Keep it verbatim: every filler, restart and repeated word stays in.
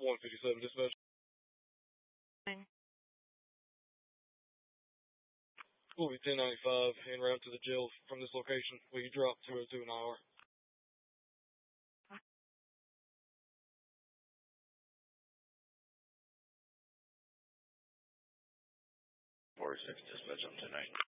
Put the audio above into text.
one fifty-seven dispatch. We'll be ten ninety-five en route to the jail from this location. We drop two oh two an hour. forty-six dispatch on tonight.